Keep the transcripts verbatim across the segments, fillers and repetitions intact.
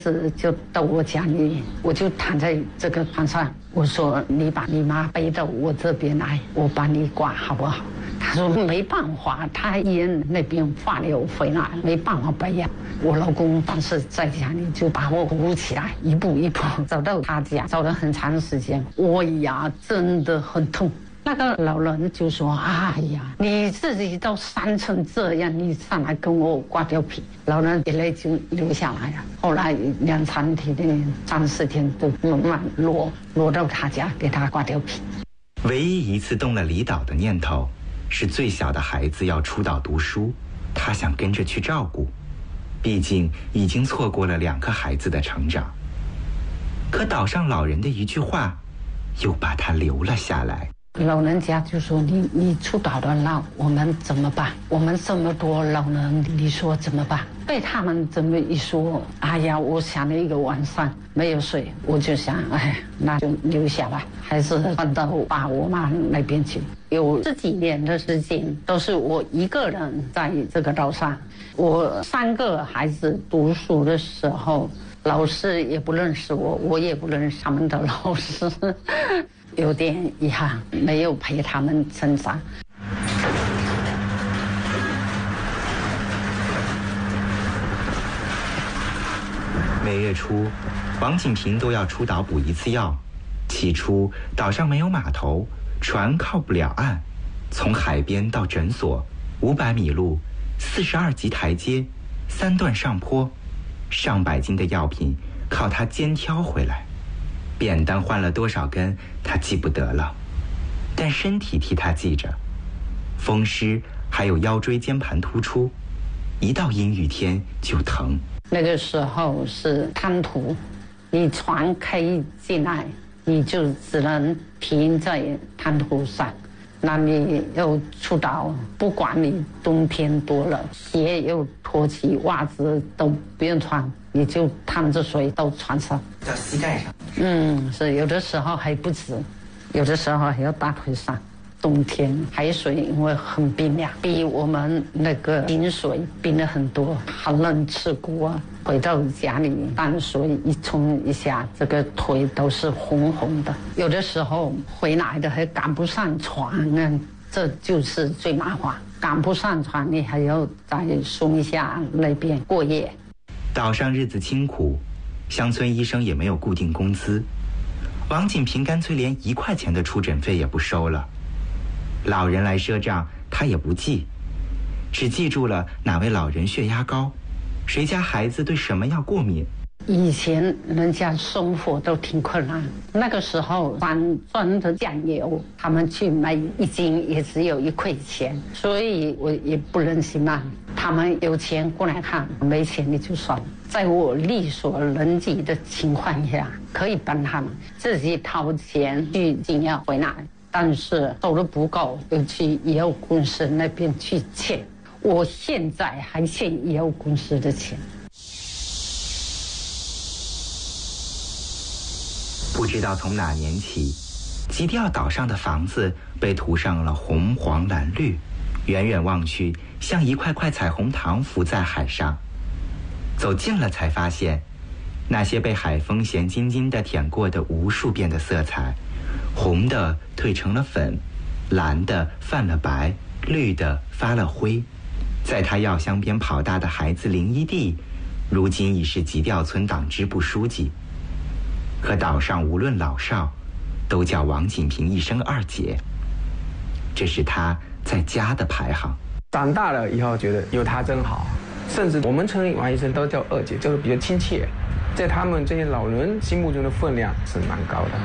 是就到我家里，我就躺在这个床上，我说你把你妈背到我这边来，我帮你挂好不好？他说没办法，他医院那边化疗回来，没办法背呀。我老公当时在家里就把我扶起来，一步一步走到他家，走了很长时间，我呀真的很痛。那个老人就说：“哎呀，你自己都伤成这样，你上来跟我刮掉皮。”老人眼泪就流下来了。后来两三天、三四天都慢慢落落到他家，给他刮掉皮。 唯一一次动了离岛的念头，是最小的孩子要出岛读书，他想跟着去照顾，毕竟已经错过了两个孩子的成长。可岛上老人的一句话，又把他留了下来。 老人家就说你你出岛了，那我们怎么办？我们这么多老人，你说怎么办？被他们这么一说，哎呀，我想了一个晚上没有睡，我就想，哎，那就留下吧，还是搬到爸我妈那边去。有十几年的时间都是我一个人在这个岛上，我三个孩子读书的时候，老师也不认识我，我也不认识他们的老师。有点遗憾，没有陪他们成长。 每月初，王锦平都要出岛补一次药。起初，岛上没有码头，船靠不了岸，从海边到诊所，五百米路，四十二级台阶，三段上坡，上百斤的药品靠他肩挑回来。便当换了多少根，他记不得了，但身体替他记着。风湿还有腰椎间盘突出，一到阴雨天就疼。 那个时候是滩涂，你船开进来，你就只能停在滩涂上。那你又出岛，不管你冬天多冷，鞋又脱起，袜子都不用穿，你就趟着水到船上， 到膝盖上。 嗯，是有的时候还不止，有的时候还要大腿上。冬天海水因为很冰凉，比我们那个井水冰了很多，寒冷刺骨啊。回到家里，淡水一冲一下，这个腿都是红红的。有的时候回来的还赶不上船啊，这就是最麻烦。赶不上船，你还要在松下那边过夜。 岛上日子清苦，乡村医生也没有固定工资，王锦平干脆连一块钱的出诊费也不收了。老人来赊账，他也不记，只记住了哪位老人血压高，谁家孩子对什么药过敏。 以前人家生活都挺困难，那个时候三砖的酱油，他们去买一斤也只有一块钱，所以我也不忍心嘛。他们有钱过来看，没钱你就算了。在我力所能及的情况下，可以帮他们自己掏钱去进药回来。但是收入不够，又去医药公司那边去欠。我现在还欠医药公司的钱。 不知道从哪年起，基调岛上的房子被涂上了红黄蓝绿，远远望去像一块块彩虹糖浮在海上。走近了才发现，那些被海风咸津津地舔过的无数遍的色彩，红的褪成了粉，蓝的泛了白，绿的发了灰。在他药箱边跑大的孩子林一地，如今已是吉调村党支部书记。可岛上无论老少，都叫王锦平一声二姐，这是他在家的排行。 长大了以后觉得有他真好，甚至我们称王医生都叫二姐，就是比较亲切，在他们这些老人心目中的分量是蛮高的。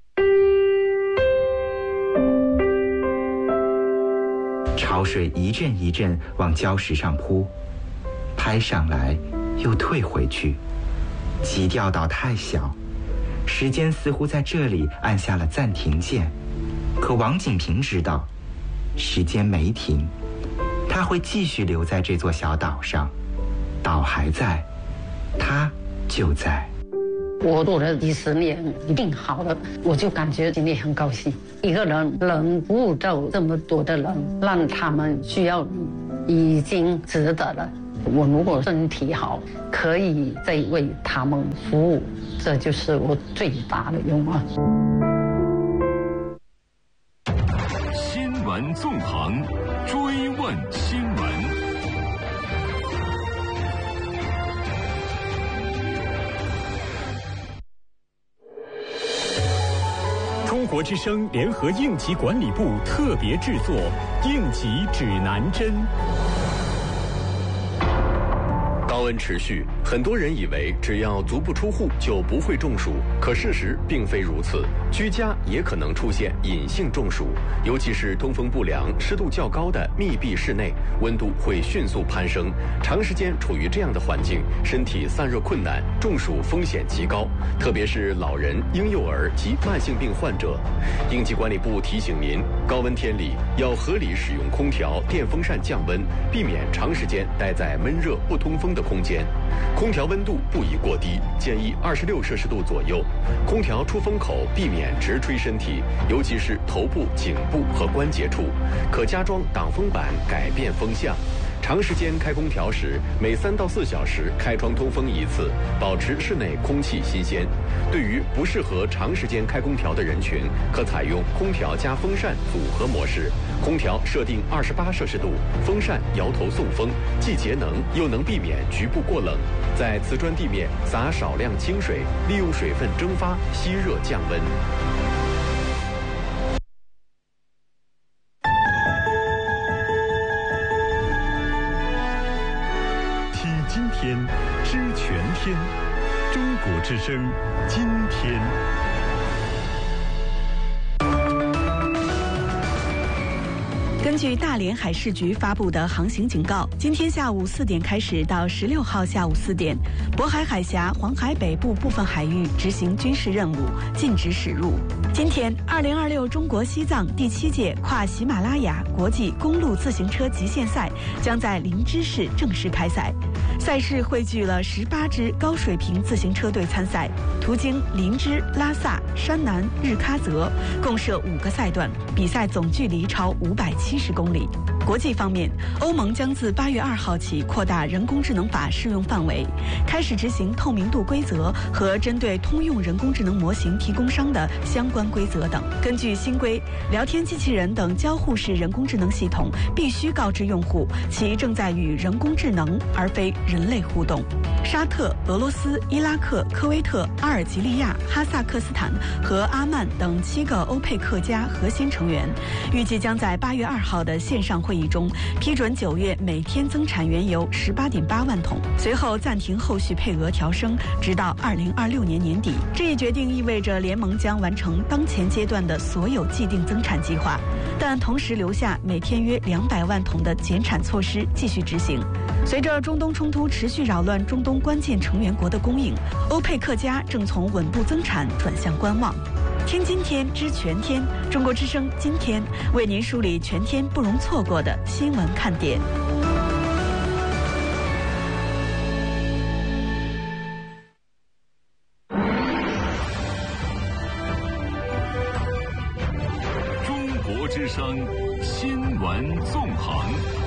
潮水一阵一阵往礁石上扑，拍上来又退回去。基调岛太小，时间似乎在这里按下了暂停键。可王锦平知道，时间没停，他会继续留在这座小岛上。岛还在，他就在。 我做了几十年，一定好了，我就感觉心里很高兴。一个人能服务到这么多的人，让他们需要你，已经值得了。 我如果身体好，可以再为他们服务，这就是我最大的愿望。 新闻纵横，追问新闻。中国之声联合应急管理部特别制作《应急指南针》。高温持续，很多人以为只要足不出户就不会中暑，可事实并非如此。居家也可能出现隐性中暑，尤其是通风不良、湿度较高的密闭室内，温度会迅速攀升。长时间处于这样的环境，身体散热困难，中暑风险极高，特别是老人、婴幼儿及慢性病患者。应急管理部提醒您，高温天里要合理使用空调、电风扇降温，避免长时间待在闷热不通风的空间。空调温度不宜过低，建议二十六摄氏度左右。空调出风口避免直吹身体，尤其是头部、颈部和关节处，可加装挡风板改变风向。长时间开空调时，每三到四小时开窗通风一次，保持室内空气新鲜。对于不适合长时间开空调的人群，可采用空调加风扇组合模式。空调设定二十八摄氏度，风扇摇头送风，既节能又能避免局部过冷。在瓷砖地面撒少量清水，利用水分蒸发吸热降温。今天知全天，中国之声，今天。 根据大连海事局发布的航行警告，今天下午四点开始到十六号下午四点，渤海海峡、黄海北部部分海域执行军事任务，禁止驶入。今天，二零二六中国西藏第七届跨喜马拉雅国际公路自行车极限赛将在林芝市正式开赛。赛事汇聚了十八支高水平自行车队参赛，途经林芝、拉萨、山南、日喀则，共设五个赛段，比赛总距离超五百七十公里。国际方面，欧盟将自八月二号起扩大人工智能法适用范围，开始执行透明度规则和针对通用人工智能模型提供商的相关规则等。根据新规，聊天机器人等交互式人工智能系统必须告知用户其正在与人工智能而非人类互动。沙特、俄罗斯、伊拉克、科威特、阿尔及利亚、哈萨克斯坦和阿曼等七个欧佩克加核心成员，预计将在八月二号的线上会议中批准九月每天增产原油十八点八万桶，随后暂停后续配额调升，直到二零二六年年底。这一决定意味着联盟将完成当前阶段的所有既定增产计划，但同时留下每天约两百万桶的减产措施继续执行。随着中东冲突持续扰乱中东关键成员国的供应，欧佩克加正从稳步增产转向观望。听今天知全天，中国之声今天为您梳理全天不容错过的新闻看点。 中国之声新闻纵横。